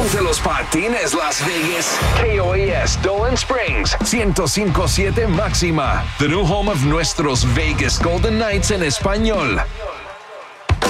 Siente los patines, Las Vegas. KOAS Dolan Springs 105.7 máxima. The new home of nuestros Vegas Golden Knights en español.